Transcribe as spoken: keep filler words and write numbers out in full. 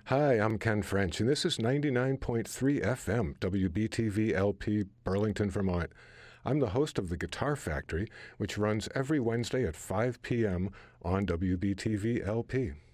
Hi, I'm Ken French, and this is ninety-nine point three F M, W B T V L P, Burlington, Vermont. I'm the host of The Guitar Factory, which runs every Wednesday at five p.m. on W B T V L P.